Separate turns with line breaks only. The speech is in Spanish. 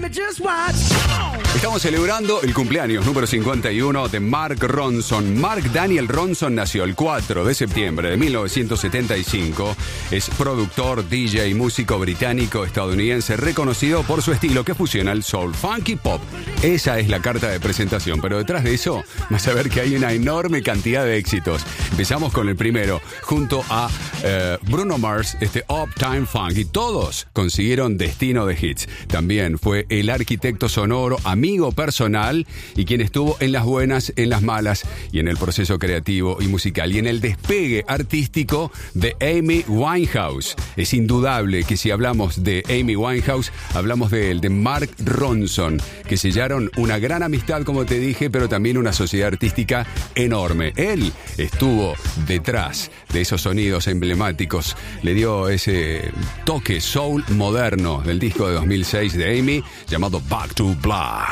Estamos celebrando el cumpleaños número 51 de Mark Ronson. Mark Daniel Ronson nació el 4 de septiembre de 1975. Es productor, DJ y músico británico estadounidense reconocido por su estilo que fusiona el soul, funk y pop. Esa es la carta de presentación, pero detrás de eso vas a ver que hay una enorme cantidad de éxitos. Empezamos con el primero, junto a Bruno Mars, Uptime Funk, y todos consiguieron destino de hits. También fue el arquitecto sonoro, amigo personal y quien estuvo en las buenas, en las malas y en el proceso creativo y musical y en el despegue artístico de Amy Winehouse. Es indudable que si hablamos de Amy Winehouse, hablamos de él, de Mark Ronson, que sellaron una gran amistad, como te dije, pero también una sociedad artística enorme. Él estuvo detrás de esos sonidos emblemáticos, le dio ese toque soul moderno del disco de 2006 de Amy llamado Back to Black.